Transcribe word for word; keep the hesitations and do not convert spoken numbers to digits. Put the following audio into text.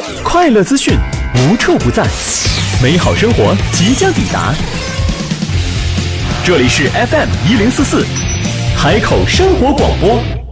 快乐资讯无处不在，美好生活即将抵达。这里是 F M 一零四四，海口生活广播。